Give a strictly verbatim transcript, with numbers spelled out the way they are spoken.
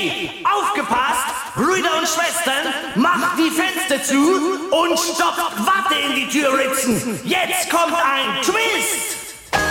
Hey, aufgepasst, Brüder und Schwestern, macht die Fenster zu und stopft Watte in die Türritzen. Jetzt kommt ein Twist.